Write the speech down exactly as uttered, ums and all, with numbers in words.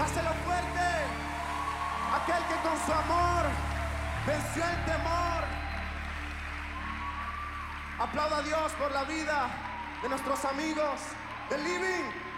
Dáselo fuerte. Aquel que con su amor venció el temor. Aplauda a Dios por la vida de nuestros amigos del Living.